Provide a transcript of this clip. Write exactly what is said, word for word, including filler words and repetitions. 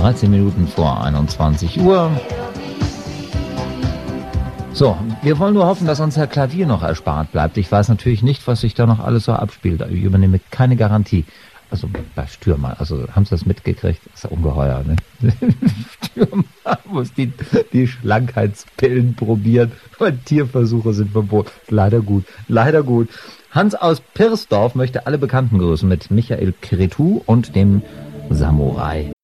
dreizehn Minuten vor einundzwanzig Uhr. So, wir wollen nur hoffen, dass uns Herr Klavier noch erspart bleibt. Ich weiß natürlich nicht, was sich da noch alles so abspielt. Ich übernehme keine Garantie. Also bei Stürmer, also haben Sie das mitgekriegt? Das ist ja ungeheuer, ne? Stürmer muss die, die Schlankheitspillen probieren, weil Tierversuche sind verboten. Leider gut, leider gut. Hans aus Pirsdorf möchte alle Bekannten grüßen mit Michael Cretu und dem Samurai.